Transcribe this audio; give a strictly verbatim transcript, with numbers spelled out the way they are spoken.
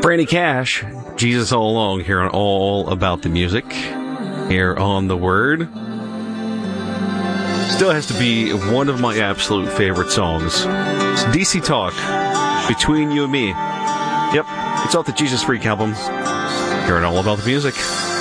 Brandy Cash, Jesus All Along, here on All About the Music, here on The Word. Still has to be one of my absolute favorite songs. It's D C Talk, Between You and Me. Yep, it's off the Jesus Freak album, here on All About the Music.